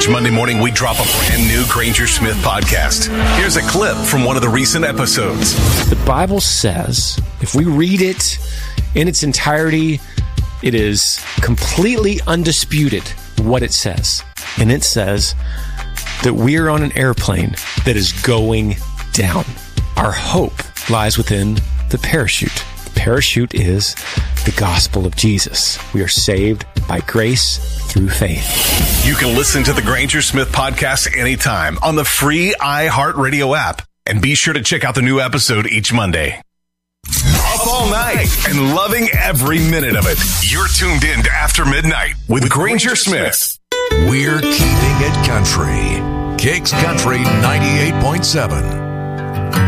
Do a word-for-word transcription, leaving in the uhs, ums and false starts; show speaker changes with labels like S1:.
S1: Each Monday morning, we drop a brand new Granger Smith podcast. Here's a clip from one of the recent episodes.
S2: The Bible says, if we read it in its entirety, it is completely undisputed what it says. And it says that we are on an airplane that is going down. Our hope lies within the parachute. The parachute is the gospel of Jesus. We are saved by grace through faith.
S1: You can listen to the Granger Smith podcast anytime on the free iHeartRadio app. And be sure to check out the new episode each Monday. Up all night and loving every minute of it. You're tuned in to After Midnight with Granger Smith.
S3: We're keeping it country. Kicks Country ninety-eight point seven.